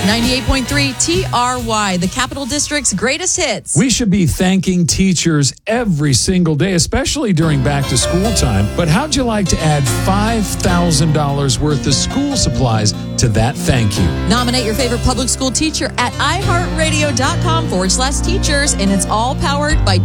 98.3 TRY, the Capital District's greatest hits. We should be thanking teachers every single day, especially during back to school time. But how'd you like to add $5,000 worth of school supplies to that thank you? Nominate your favorite public school teacher at iHeartRadio.com/teachers, and it's all powered by